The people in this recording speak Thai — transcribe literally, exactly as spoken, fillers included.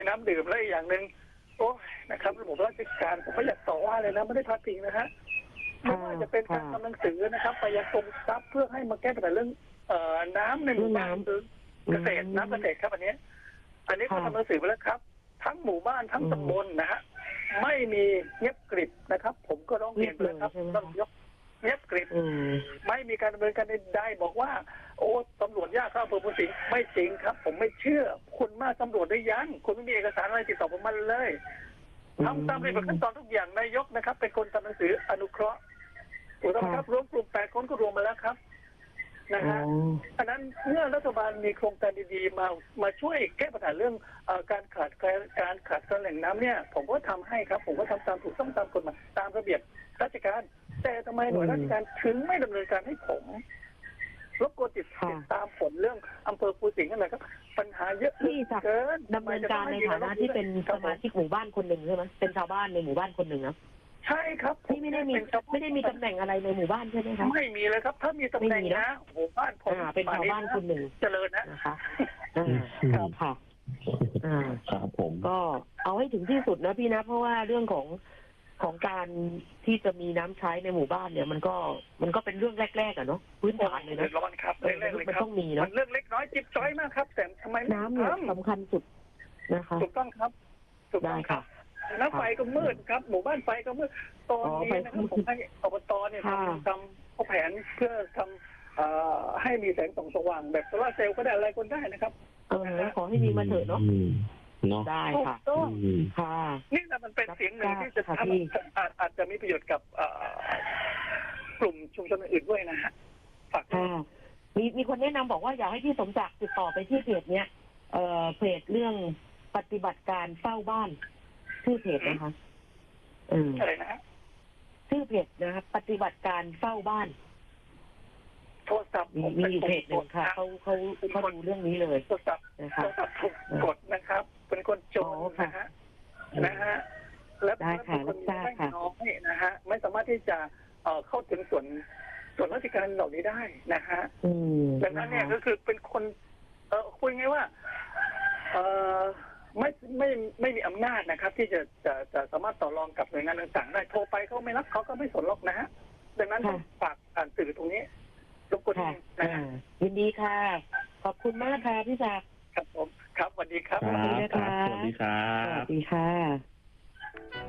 น้ำดื่มและอีกอย่างหนึ่งโอ้นะครับระบบราชการผมไม่อยากต่อว่าเลยนะไม่ได้พาดพิงนะฮะไม่ว่าจะเป็นการทำหนังสือนะครับไปยังกรมทรัพย์เพื่อให้มาแก้ปัญหาเรื่องเอ่อน้ำในหมู่บ้านคือเกษตรน้ำเกษตรครับอันนี้อันนี้ก็ทำหนังสือไปแล้วครับทั้งหมู่บ้านทั้งตำบลนะฮะไม่มีเงียบกริบนะครับผมก็ร้องเรียนไปแล้วครับต้องยกเงียบกริบไม่มีการดำเนินการใดๆบอกว่าโอ้ตำรวจยากเข้าอำเภอพุนสิงห์ไม่จริงครับผมไม่เชื่อคุณมาตำรวจได้ยังคุณไม่มีเอกสารอะไรติดต่อผมมาเลยทำตามระเบียบขั้นตอนทุกอย่างนายกนะครับเป็นคนทำหนังสืออนุเคราะห์ถูกต้องครับรวมกลุ่มแปดคนก็รวมมาแล้วครับนะฮะอันนั้นเมื่อรัฐบาลมีโครงการดีๆมามาช่วยแก้ปัญหาเรื่องการขาดการขาดแหล่งน้ำเนี่ยผมก็ทำให้ครับผมก็ทำตามถูกต้องตามกฎหมายตามระเบียบราชการแต่ทำไมหน่วยราชการถึงไม่ดำเนินการให้ผมรบกวนติดตามผลเรื่องอำเภอภูสิงห์นั่นแหละครับปัญหาเยอะที่จะดำเนินการในฐานะที่เป็นสมาชิกหมู่บ้านคนหนึ่งใช่ไหมเป็นชาวบ้านในหมู่บ้านคนหนึ่งนะใช่ครับที่ไม่ได้มีไม่ได้มีตำแหน่งอะไรในหมู่บ้านใช่ไหมคะไม่มีเลยครับถ้ามีตำแหน่งนะหมู่บ้านผมเป็นชาวบ้านคนหนึ่งเจริญนะนะคะครับค่ะอ่าครับผมก็เอาให้ถึงที่สุดนะพี่นะเพราะว่าเรื่องของของการที่จะมีน้ำใช้ในหมู่บ้านเนี่ยมันก็มันก็เป็นเรื่องแรกๆอ่ะเนาะพื้นฐานเลยนะร้อนครับเรื่องแรกเลยครับมันต้องมีเนาะเรื่องเล็กน้อยจิ๊บจ้อยมากครับแต่ทำไมน้ำเนี่ยสำคัญสุดนะคะถูกต้องครับถูกต้องครับน้ำไฟก็มืดครับหมู่บ้านไฟก็มืดตอนนี้นะครับผมให้อบตเนี่ยทำทำแผนเพื่อทำให้มีแสงส่องสว่างแบบโซลาร์เซลล์ก็ได้อะไรก็ได้นะครับเออขอให้มีมาเถอะเนาะได้ค่ะค่ะนี่แหละมันเป็นเสียงหนึ่งที่จะทำอาจอาจจะมีประโยชน์กับกลุ่มชุมชนอื่นด้วยนะฮะฝากมีมีคนแนะนำบอกว่าอยากให้พี่สมศักดิ์ติดต่อไปที่เพจเนี้ยเอ่อเพจเรื่องปฏิบัติการเฝ้าบ้านชื่อเพจนะคะเอออะไรนะฮะชื่อเพจนะครับปฏิบัติการเฝ้าบ้านโทรศัพท์มีอยู่เพจหนึ่งค่ะเขาเขาเขาดูเรื่องนี้เลยโทรศัพท์โทรศัพท์ถูกกดนะครับเป็นคนโจรนะฮะนะฮะและเป็นคนไม่น้อยนะฮะไม่สามารถที่จะเอ่อเข้าถึงส่วนส่วนราชการเหล่านี้ได้นะฮะดังนั้นเนี่ยก็คือเป็นคนเออคุยไงว่าเออไม่ไม่ไม่มีอำนาจนะครับที่จะจะจะสามารถต่อรองกับหน่วยงานต่างๆได้โทรไปเขาไม่รับเขาก็ไม่สนหรอกนะฮะดังนั้นต้องฝากอ่านสื่อตรงนี้รบกวนนะฮะยินดีค่ะขอบคุณมากค่ะพี่ศักดิ์ครับผมครับสวัสดีครับสวัสดีครับสวัสดีค่ะ